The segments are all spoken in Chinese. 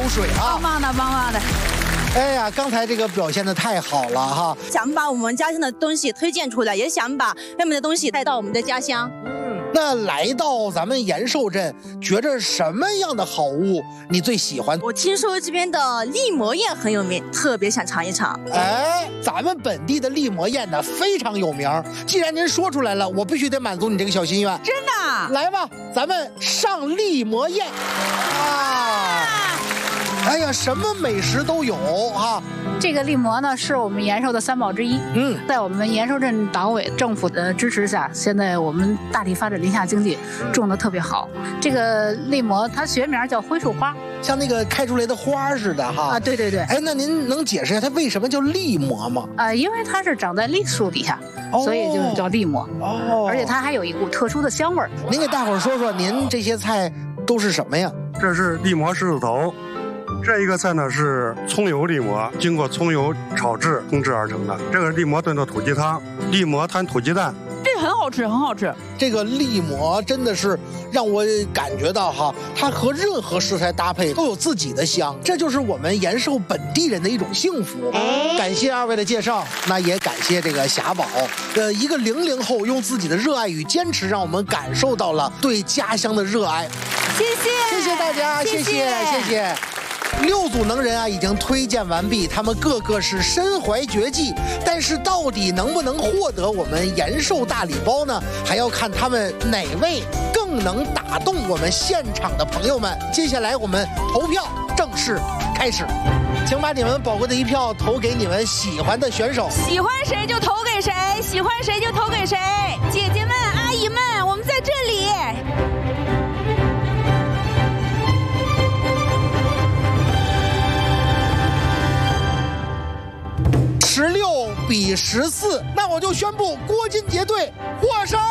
水啊！ 棒棒的，棒棒的。 哎呀，刚才这个表现的太好了哈！ 想把我们家乡的东西推荐出来，也想把外面的东西带到我们的家乡。 那来到咱们延寿镇，觉着什么样的好物你最喜欢？ 我听说这边的利馍宴很有名，特别想尝一尝。 哎，咱们本地的利馍宴呢非常有名。既然您说出来了，我必须得满足你这个小心愿。 真的？ 来吧，咱们上利馍宴啊！哎呀，什么美食都有哈。 这个利馍呢，是我们延寿的三宝之一。在我们延寿镇党委政府的支持下，现在我们大力发展林下经济，种得特别好。这个利馍它学名叫灰树花， 像那个开出来的花似的哈。 啊，对对对。 哎，那您能解释一下它为什么叫利馍吗？ 因为它是长在栗树底下，所以就是叫利馍。哦。而且它还有一股特殊的香味儿。 您给大伙儿说说，您这些菜都是什么呀？ 这是利馍狮子头。这一个菜呢是葱油利馍，经过葱油炒制烹制而成的。这个利馍炖的土鸡汤，利馍摊土鸡蛋， 这很好吃，很好吃。 这个利馍真的是让我感觉到哈，它和任何食材搭配都有自己的香，这就是我们延寿本地人的一种幸福。感谢二位的介绍，那也感谢这个霞宝，一个00后用自己的热爱与坚持，让我们感受到了对家乡的热爱。谢谢大家，谢谢。6组能人啊，已经推荐完毕，他们个个是身怀绝技，但是到底能不能获得我们延寿大礼包呢？还要看他们哪位更能打动我们现场的朋友们。接下来我们投票正式开始，请把你们宝贵的一票投给你们喜欢的选手， 喜欢谁就投给谁，喜欢谁就投给谁。姐姐们、阿姨们，我们在这里。 16比14，那我就宣布郭金杰队获胜。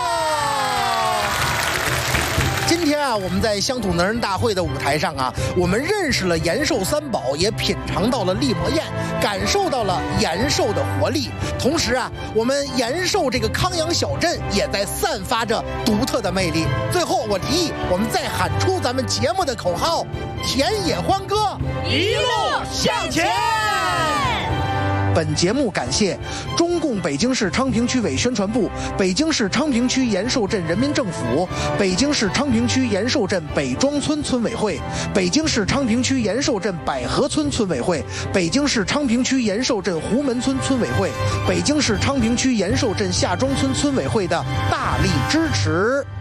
今天啊，我们在乡土能人大会的舞台上啊，我们认识了延寿三宝，也品尝到了利馍宴，感受到了延寿的活力。同时啊，我们延寿这个康阳小镇也在散发着独特的魅力。最后，我提议我们再喊出咱们节目的口号：田野欢歌， 一路向前。 本节目感谢中共北京市昌平区委宣传部、北京市昌平区延寿镇人民政府、北京市昌平区延寿镇北庄村村委会、北京市昌平区延寿镇百合村村委会、北京市昌平区延寿镇胡门村村委会、北京市昌平区延寿镇下庄村村委会的大力支持。